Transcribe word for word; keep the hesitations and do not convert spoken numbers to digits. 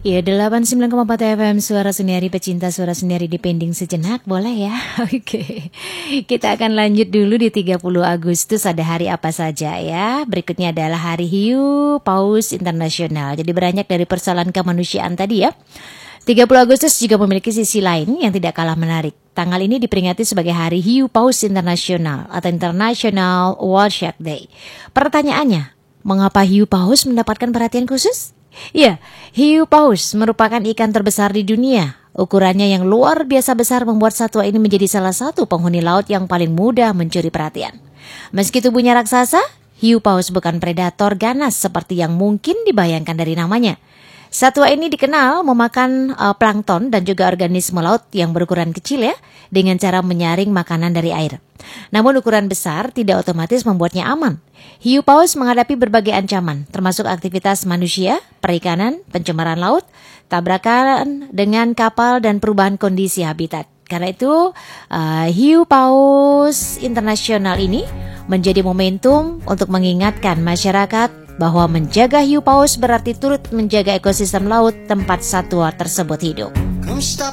Ya, delapan puluh sembilan koma empat F M Suara Seniari, pecinta suara seniari dipending sejenak, boleh ya? Oke, kita akan lanjut dulu di tiga puluh Agustus, ada hari apa saja ya. Berikutnya adalah Hari Hiu Paus Internasional. Jadi beranjak dari persoalan kemanusiaan tadi ya. tiga puluh Agustus juga memiliki sisi lain yang tidak kalah menarik. Tanggal ini diperingati sebagai Hari Hiu Paus Internasional atau International Whale Shark Day. Pertanyaannya, mengapa hiu paus mendapatkan perhatian khusus? Ya, hiu paus merupakan ikan terbesar di dunia. Ukurannya yang luar biasa besar membuat satwa ini menjadi salah satu penghuni laut yang paling mudah mencuri perhatian. Meski tubuhnya raksasa, hiu paus bukan predator ganas seperti yang mungkin dibayangkan dari namanya. Satwa ini dikenal memakan uh, plankton dan juga organisme laut yang berukuran kecil ya, dengan cara menyaring makanan dari air. Namun ukuran besar tidak otomatis membuatnya aman. Hiu paus menghadapi berbagai ancaman, termasuk aktivitas manusia, perikanan, pencemaran laut, tabrakan dengan kapal dan perubahan kondisi habitat. Karena itu, uh, hiu paus internasional ini menjadi momentum untuk mengingatkan masyarakat bahwa menjaga hiu paus berarti turut menjaga ekosistem laut tempat satwa tersebut hidup.